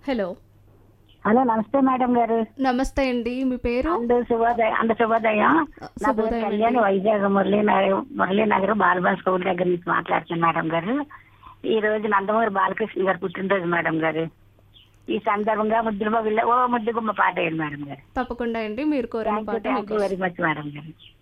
Hello. Hello, నమస్తే madam గారు. నమస్తే అండి. మీ పేరు? శుభోదయం. నా పేరు శుభోదయం అండి. కళ్యాణి, వైజాగ్ మురళీనగర్ బాలబాల స్కూల్ దగ్గర నుంచి మాట్లాడుతున్నాను మేడం గారు. ఈ రోజు నందమూరి బాలకృష్ణ గారు పుట్టినరోజు మేడం గారు. ఈ సందర్భంగా ముద్దుగుమ్మ పాట వేయండి మేడం గారు. తప్పకుండా అండి. మీరు కోరిన పాట థ్యాంక్ యూ మీకోసం. వెరీ మచ్ మేడం గారు.